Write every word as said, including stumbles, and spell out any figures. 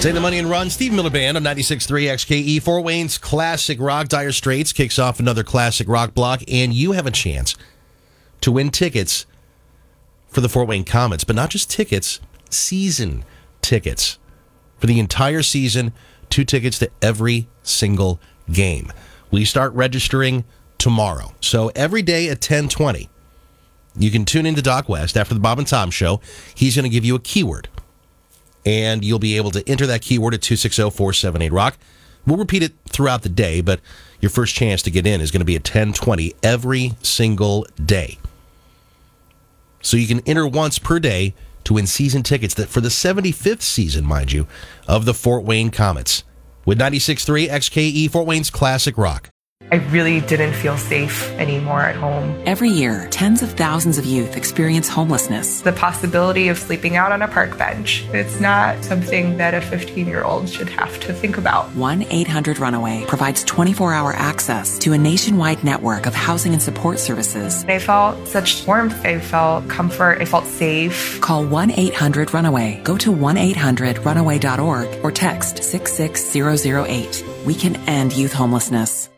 Take the money and run. Steve Miller Band on ninety-six point three X K E. Fort Wayne's classic rock. Dire Straits kicks off another classic rock block, and you have a chance to win tickets for the Fort Wayne Komets, but not just tickets, season tickets for the entire season. Two tickets to every single game. We start registering tomorrow, so every day at ten twenty, you can tune into Doc West after the Bob and Tom show. He's going to give you a keyword, and you'll be able to enter that keyword at two six zero, four seven eight, rock. We'll repeat it throughout the day, but your first chance to get in is going to be at ten twenty every single day. So you can enter once per day to win season tickets that for the seventy-fifth season, mind you, of the Fort Wayne Komets. With ninety-six point three X K E, Fort Wayne's classic rock. I really didn't feel safe anymore at home. Every year, tens of thousands of youth experience homelessness. The possibility of sleeping out on a park bench, it's not something that a fifteen-year-old should have to think about. one eight hundred runaway provides twenty-four hour access to a nationwide network of housing and support services. I felt such warmth. I felt comfort. I felt safe. Call one eight hundred runaway. Go to one eight hundred runaway dot org or text six six zero zero eight. We can end youth homelessness.